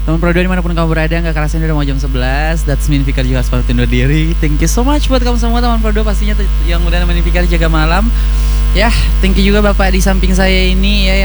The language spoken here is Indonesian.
Teman Pro 2 dimanapun kamu berada, gak kerasa ini udah mau jam 11. That's mean Fikar juga harus pamit undur diri. Thank you so much buat kamu semua teman Pro 2 pastinya yang udah nemenin Fikar jaga malam. Ya, thank you juga Bapak di samping saya ini ya